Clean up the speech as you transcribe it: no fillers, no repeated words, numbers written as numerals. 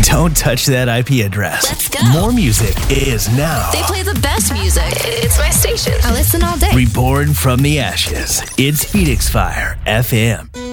Don't touch that IP address. Let's go. More music is now. They play the best music. It's my station. I listen all day. Reborn from the ashes. It's Phoenix Fire FM.